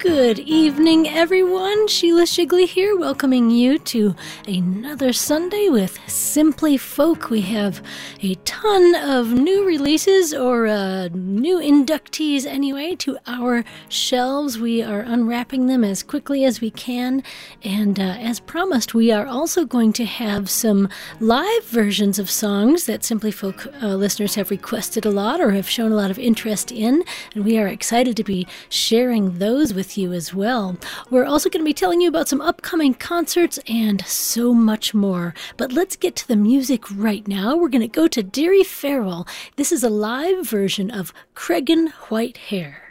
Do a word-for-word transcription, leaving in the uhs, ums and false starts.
Good evening, everyone. Sheila Shigley here, welcoming you to another Sunday with Simply Folk. We have a ton of new releases, or uh, new inductees anyway, to our shelves. We are unwrapping them as quickly as we can, and uh, as promised, we are also going to have some live versions of songs that Simply Folk uh, listeners have requested a lot or have shown a lot of interest in, and we are excited to be sharing those with you as well. We're also going to be telling you about some upcoming concerts and so much more. But let's get to the music right now. We're going to go to Deary Farrell. This is a live version of Cregan White Hair.